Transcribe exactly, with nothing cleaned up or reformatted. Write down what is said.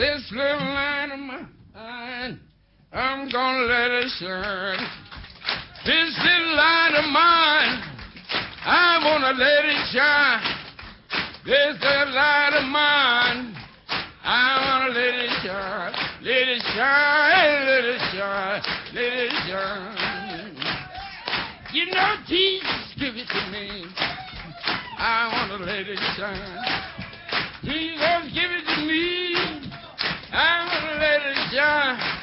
This little light of mine, I'm gonna let it shine. This little light of mine, I wanna let it shine. This little light of mine, I wanna let it shine. Let it shine, let it shine, let it shine. You know Jesus give it to me. I wanna let it shine. Jesus give it to me. I wanna let it shine.